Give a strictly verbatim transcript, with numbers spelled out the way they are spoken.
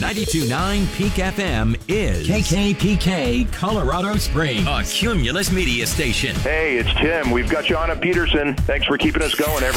ninety-two point nine Peak F M is K K P K Colorado Springs, a Cumulus media station. Hey, it's Tim. We've got you on at Peterson. Thanks for keeping us going every